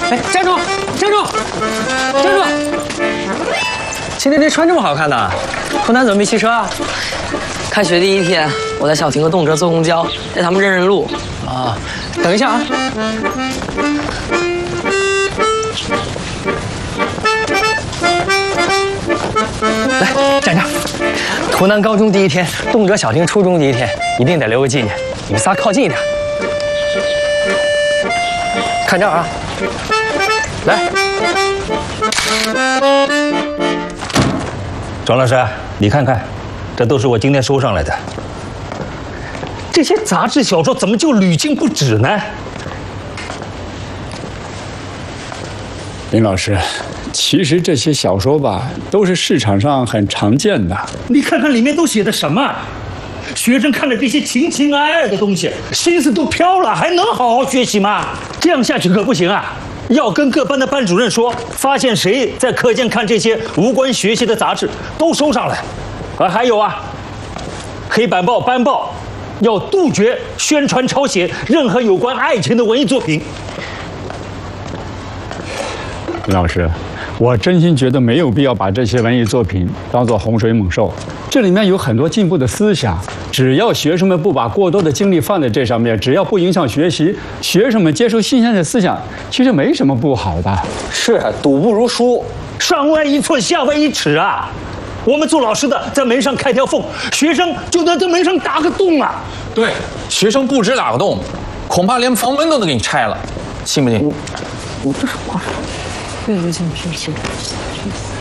哎，站住！站住！站住！今天这穿这么好看呢？湖南怎么没汽车啊？ 开学第一天，我在小亭和动辄坐公交，带他们认认路。 啊，等一下啊！来，站这儿。湖南高中第一天，动辄小亭初中第一天，一定得留个纪念。你们仨靠近一点。看这儿啊！来， 庄老师，你看看，这都是我今天收上来的。这些杂志小说怎么就屡禁不止呢？ 林老师，其实这些小说吧，都是市场上很常见的。 你看看里面都写的什么？学生看了这些情情爱爱的东西，心思都飘了，还能好好学习吗？这样下去可不行啊！要跟各班的班主任说，发现谁在课间看这些无关学习的杂志，都收上来。还有啊，黑板报、班报要杜绝宣传抄写任何有关爱情的文艺作品。 林老师，我真心觉得没有必要把这些文艺作品当作洪水猛兽。这里面有很多进步的思想，只要学生们不把过多的精力放在这上面，只要不影响学习，学生们接受新鲜的思想，其实没什么不好的。 是赌不如输， 上歪一寸，下歪一尺啊！我们做老师的在门上开条缝，学生就在这门上打个洞啊！ 对，学生不止打个洞，恐怕连房门都能给你拆了，信不信？ 我这是话。对，行。